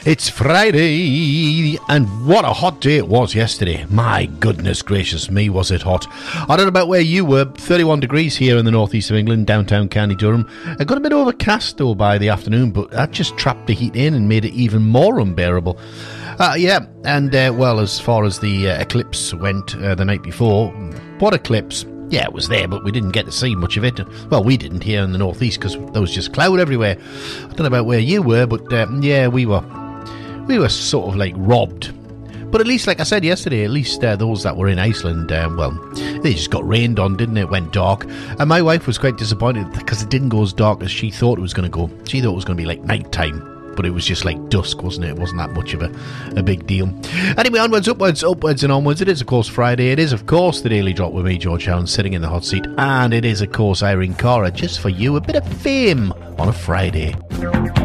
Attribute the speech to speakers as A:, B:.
A: It's Friday, and what a hot day it was yesterday. My goodness gracious me, was it hot. I don't know about where you were. 31 degrees here in the northeast of England, downtown County Durham. It got a bit overcast though by the afternoon, but that just trapped the heat in and made it even more unbearable. Well, as far as the eclipse went the night before, what eclipse? Yeah, it was there, but we didn't get to see much of it. Well, we didn't here in the northeast because there was just cloud everywhere. I don't know about where you were, but we were sort of like robbed. But at least, like I said yesterday, at least those that were in Iceland, they just got rained on, didn't it? It went dark. And my wife was quite disappointed because it didn't go as dark as she thought it was going to go. She thought it was going to be like night time. But it was just like dusk, wasn't it? It wasn't that much of a big deal. Anyway, onwards, upwards and onwards. It is, of course, Friday. It is, of course, the Daily Drop with me, George Hound, sitting in the hot seat. And it is, of course, Irene Cara, just for you. A bit of fame on a Friday.